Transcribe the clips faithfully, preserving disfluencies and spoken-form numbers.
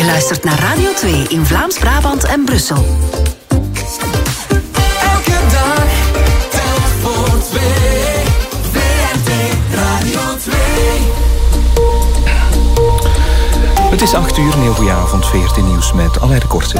luistert naar Radio twee in Vlaams-Brabant en Brussel. Elke dag telt voor twee. V R T Radio twee. Het is acht uur, een heel goede avond, V R T Nieuws met Alain de Korte.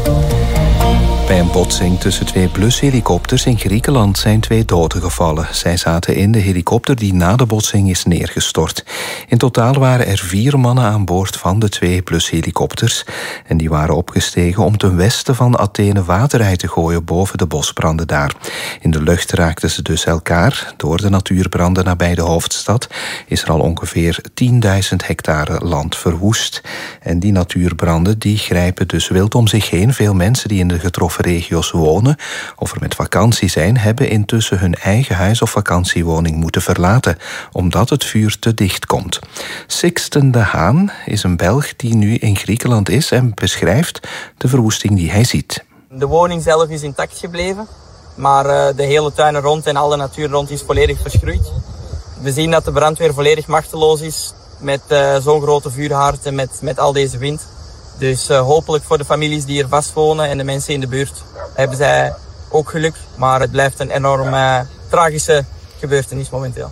Bij een botsing tussen twee blushelikopters in Griekenland zijn twee doden gevallen. Zij zaten in de helikopter die na de botsing is neergestort. In totaal waren er vier mannen aan boord van de twee blushelikopters. En die waren opgestegen om ten westen van Athene water uit te gooien boven de bosbranden daar. In de lucht raakten ze dus elkaar. Door de natuurbranden nabij de hoofdstad is er al ongeveer tienduizend hectare land verwoest. En die natuurbranden die grijpen dus wild om zich heen. Veel mensen die in de getroffen regio's wonen of er met vakantie zijn, hebben intussen hun eigen huis of vakantiewoning moeten verlaten, omdat het vuur te dicht komt. Sixten de Haan is een Belg die nu in Griekenland is en beschrijft de verwoesting die hij ziet. De woning zelf is intact gebleven, maar uh, de hele tuin er rond en alle natuur rond is volledig verschroeid. We zien dat de brandweer volledig machteloos is met uh, zo'n grote vuurhaard en met, met al deze wind. Dus uh, hopelijk voor de families die hier vastwonen en de mensen in de buurt hebben zij ook geluk. Maar het blijft een enorm uh, tragische gebeurtenis momenteel.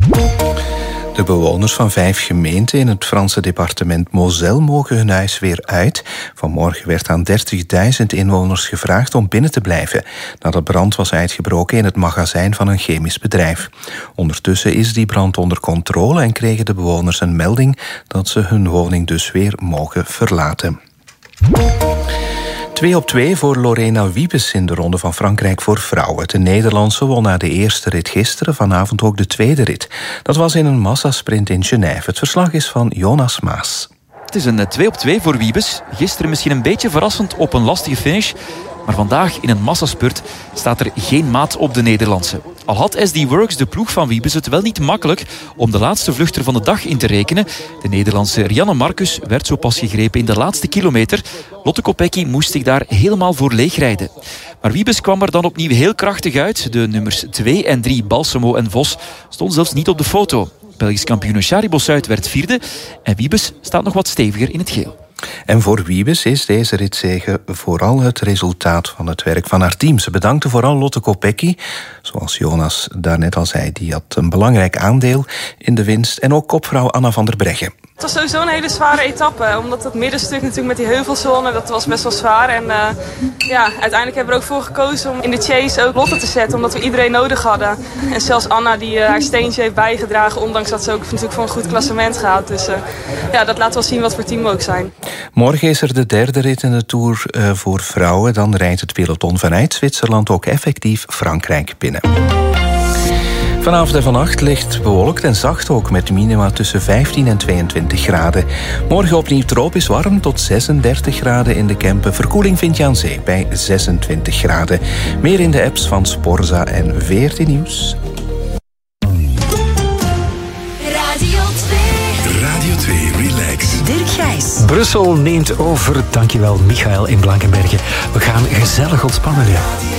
De bewoners van vijf gemeenten in het Franse departement Moselle mogen hun huis weer uit. Vanmorgen werd aan dertigduizend inwoners gevraagd om binnen te blijven, nadat brand was uitgebroken in het magazijn van een chemisch bedrijf. Ondertussen is die brand onder controle en kregen de bewoners een melding dat ze hun woning dus weer mogen verlaten. twee op twee voor Lorena Wiebes in de Ronde van Frankrijk voor vrouwen. De Nederlandse won na de eerste rit gisteren, vanavond ook de tweede rit. Dat was in een massasprint in Genève. Het verslag is van Jonas Maas. Het is een twee op twee voor Wiebes. Gisteren misschien een beetje verrassend op een lastige finish. Maar vandaag in een massaspurt staat er geen maat op de Nederlandse. Al had S D Works, de ploeg van Wiebes, het wel niet makkelijk om de laatste vluchter van de dag in te rekenen. De Nederlandse Rianne Marcus werd zo pas gegrepen in de laatste kilometer. Lotte Kopecky moest zich daar helemaal voor leegrijden. Maar Wiebes kwam er dan opnieuw heel krachtig uit. De nummers twee en drie, Balsamo en Vos, stonden zelfs niet op de foto. Belgisch kampioen Charibos Zuid werd vierde en Wiebes staat nog wat steviger in het geel. En voor Wiebes is deze ritzege vooral het resultaat van het werk van haar team. Ze bedankte vooral Lotte Kopecky, zoals Jonas daarnet al zei. Die had een belangrijk aandeel in de winst. En ook kopvrouw Anna van der Breggen. Het was sowieso een hele zware etappe, omdat het middenstuk natuurlijk met die heuvelzone, dat was best wel zwaar. En uh, ja, uiteindelijk hebben we er ook voor gekozen om in de chase ook Lotte te zetten, omdat we iedereen nodig hadden. En zelfs Anna die uh, haar steentje heeft bijgedragen, ondanks dat ze ook natuurlijk voor een goed klassement gaat. Dus uh, ja, dat laat wel zien wat voor team we ook zijn. Morgen is er de derde rit in de Tour uh, voor vrouwen. Dan rijdt het peloton vanuit Zwitserland ook effectief Frankrijk binnen. Vanavond en vannacht ligt bewolkt en zacht ook, met minima tussen vijftien en tweeëntwintig graden. Morgen opnieuw tropisch warm tot zesendertig graden in de Kempen. Verkoeling vind je aan zee bij zesentwintig graden. Meer in de apps van Sporza en V R T Nieuws. Radio twee. Radio twee Relax. Dirk Gijs. Brussel neemt over. Dankjewel, Michael in Blankenbergen. We gaan gezellig ontspannen. Ja.